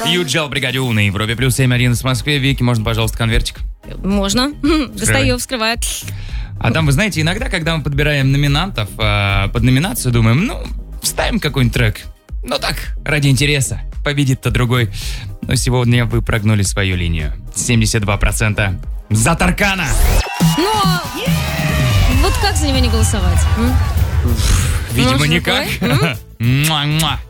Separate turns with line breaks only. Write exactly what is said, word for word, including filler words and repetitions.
Юджел, бригаде У на Европе плюс семь один в Москве. Вики, можно, пожалуйста, конвертик?
Можно. Достаю, вскрываю.
А там, вы знаете, иногда, когда мы подбираем номинантов э, под номинацию, думаем, ну, вставим какой-нибудь трек. Ну так, ради интереса. Победит-то другой. Но сегодня вы прогнули свою линию. семьдесят два процента за Таркана.
Но вот как за него не голосовать? М?
Видимо,
Может,
никак.
такой? М?
Муа-муа.